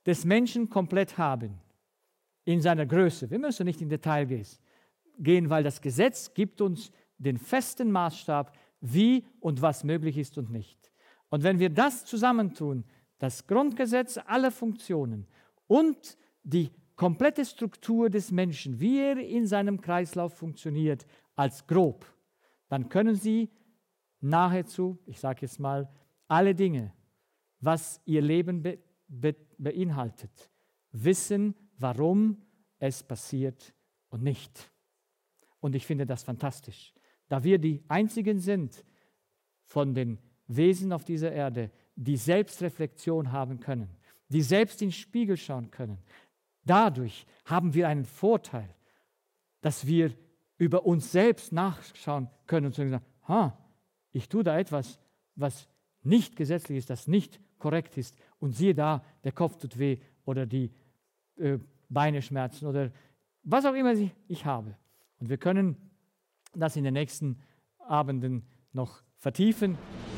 des Menschen komplett haben, in seiner Größe. Wir müssen nicht in Detail gehen, weil das Gesetz gibt uns den festen Maßstab, wie und was möglich ist und nicht. Und wenn wir das zusammentun, das Grundgesetz, alle Funktionen und die komplette Struktur des Menschen, wie er in seinem Kreislauf funktioniert, als grob, dann können Sie nahezu, ich sage jetzt mal, alle Dinge, was Ihr Leben beinhaltet, wissen, warum es passiert und nicht. Und ich finde das fantastisch. Da wir die Einzigen sind von den Wesen auf dieser Erde, die Selbstreflexion haben können, die selbst in den Spiegel schauen können. Dadurch haben wir einen Vorteil, dass wir über uns selbst nachschauen können und sagen, ich tue da etwas, was nicht gesetzlich ist, das nicht korrekt ist. Und siehe da, der Kopf tut weh oder die Beine schmerzen oder was auch immer ich habe. Und wir können das in den nächsten Abenden noch vertiefen.